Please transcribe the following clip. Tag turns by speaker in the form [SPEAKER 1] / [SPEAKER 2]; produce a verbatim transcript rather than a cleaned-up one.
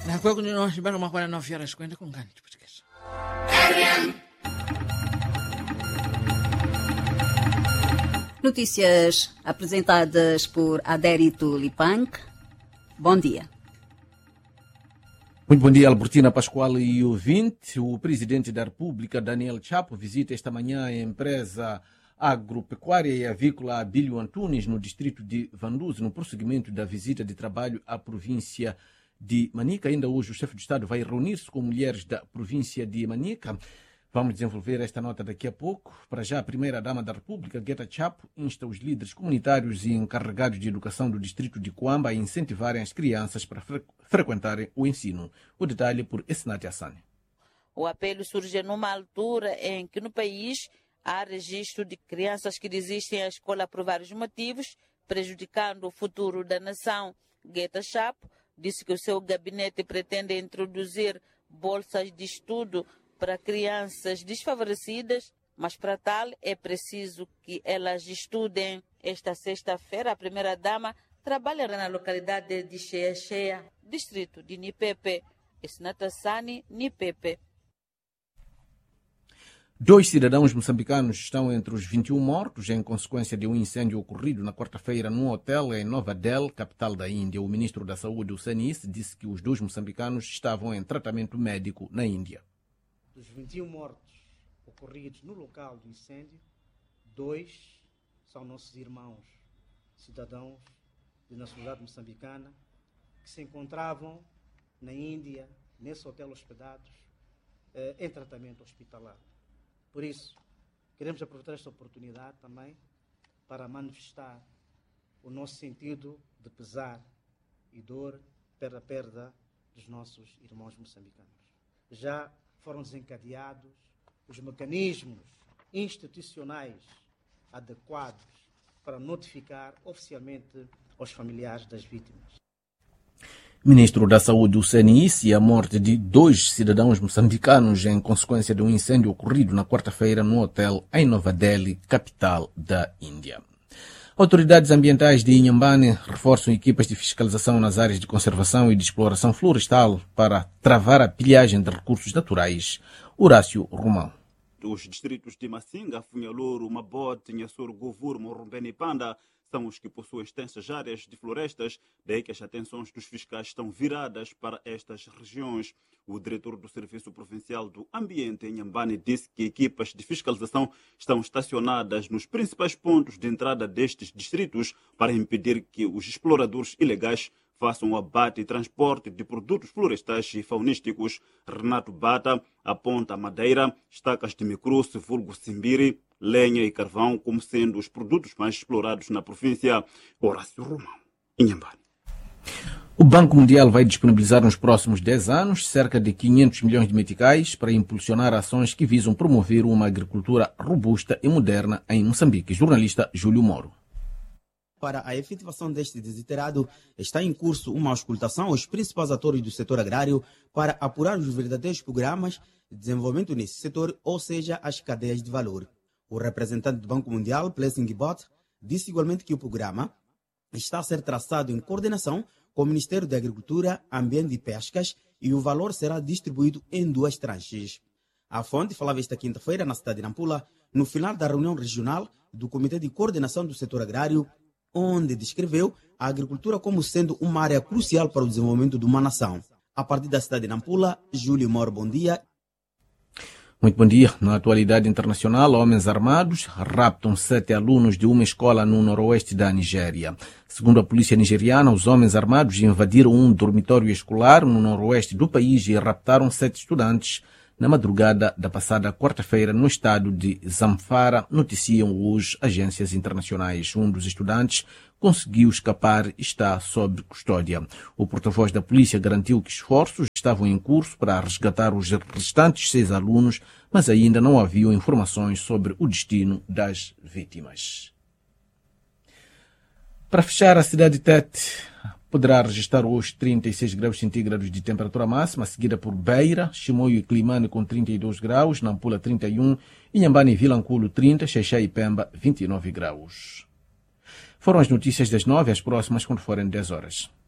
[SPEAKER 1] Na kwa continuamos mpaka makwana nove horas kwenda kulungani chiputikesha.
[SPEAKER 2] Notícias apresentadas por Adérito Lipanc. Bom dia.
[SPEAKER 3] Muito bom dia, Albertina Pascoal e ouvinte. O presidente da República, Daniel Chapo, visita esta manhã a empresa agropecuária e avícola Abílio Antunes, no distrito de Vanduz, no prosseguimento da visita de trabalho à província de Manica. Ainda hoje o chefe de Estado vai reunir-se com mulheres da província de Manica. Vamos desenvolver esta nota daqui a pouco. Para já, a primeira-dama da República, Guetta Chapo, insta os líderes comunitários e encarregados de educação do distrito de Coamba a incentivarem as crianças para fre frequentarem o ensino. O detalhe por Esnati Assani.
[SPEAKER 4] O apelo surge numa altura em que no país há registro de crianças que desistem da escola por vários motivos, prejudicando o futuro da nação. Guetta Chapo disse que o seu gabinete pretende introduzir bolsas de estudo para crianças desfavorecidas, mas para tal é preciso que elas estudem. Esta sexta-feira, a primeira-dama trabalhará na localidade de Cheia Cheia, distrito de Nipepe. Esnatassani, Nipepe.
[SPEAKER 3] Dois cidadãos moçambicanos estão entre os vinte e um mortos em consequência de um incêndio ocorrido na quarta-feira num hotel em Nova Delhi, capital da Índia. O ministro da Saúde, Hussein Isse, disse que os dois moçambicanos estavam em tratamento médico na Índia.
[SPEAKER 5] Dos vinte e um mortos ocorridos no local do incêndio, dois são nossos irmãos, cidadãos de nacionalidade moçambicana, que se encontravam na Índia, nesse hotel hospedados, eh, em tratamento hospitalar. Por isso, queremos aproveitar esta oportunidade também para manifestar o nosso sentido de pesar e dor pela perda dos nossos irmãos moçambicanos. Já foram desencadeados os mecanismos institucionais adequados para notificar oficialmente aos familiares das vítimas.
[SPEAKER 3] Ministro da Saúde, Hussein Isse, a morte de dois cidadãos moçambicanos em consequência de um incêndio ocorrido na quarta-feira no hotel em Nova Delhi, capital da Índia. Autoridades ambientais de Inhambane reforçam equipas de fiscalização nas áreas de conservação e de exploração florestal para travar a pilhagem de recursos naturais. Horácio Romão.
[SPEAKER 6] Os distritos de Massinga, Funhalouro, Mabote, Nhassoro, Govur, Morumbene e Panda são os que possuem extensas áreas de florestas, daí que as atenções dos fiscais estão viradas para estas regiões. O diretor do Serviço Provincial do Ambiente em Inhambane disse que equipas de fiscalização estão estacionadas nos principais pontos de entrada destes distritos para impedir que os exploradores ilegais façam o abate e transporte de produtos florestais e faunísticos. Renato Bata aponta a madeira, estacas de micruce, vulgo simbiri, lenha e carvão como sendo os produtos mais explorados na província. Horácio Romão, Inhambane.
[SPEAKER 3] O Banco Mundial vai disponibilizar nos próximos dez anos cerca de quinhentos milhões de meticais para impulsionar ações que visam promover uma agricultura robusta e moderna em Moçambique. Jornalista Júlio Moro.
[SPEAKER 7] Para a efetivação deste desiderato, está em curso uma auscultação aos principais atores do setor agrário para apurar os verdadeiros programas de desenvolvimento nesse setor, ou seja, as cadeias de valor. O representante do Banco Mundial, Blessing Bott, disse igualmente que o programa está a ser traçado em coordenação com o Ministério da Agricultura, Ambiente e Pescas e o valor será distribuído em duas tranches. A fonte falava esta quinta-feira na cidade de Nampula, no final da reunião regional do Comitê de Coordenação do Setor Agrário, onde descreveu a agricultura como sendo uma área crucial para o desenvolvimento de uma nação. A partir da cidade de Nampula, Júlio Moro, bom dia.
[SPEAKER 3] Muito bom dia. Na atualidade internacional, homens armados raptam sete alunos de uma escola no noroeste da Nigéria. Segundo a polícia nigeriana, os homens armados invadiram um dormitório escolar no noroeste do país e raptaram sete estudantes na madrugada da passada quarta-feira no estado de Zamfara, noticiam hoje agências internacionais. Um dos estudantes conseguiu escapar e está sob custódia. O porta-voz da polícia garantiu que esforços estavam em curso para resgatar os restantes seis alunos, mas ainda não haviam informações sobre o destino das vítimas. Para fechar, a cidade de Tete poderá registrar hoje trinta e seis graus centígrados de temperatura máxima, seguida por Beira, Chimoio e Climane com trinta e dois graus, Nampula trinta e um, Inhambane e Vilanculo trinta, Xexé e Pemba vinte e nove graus. Foram as notícias das nove, as próximas quando forem dez horas.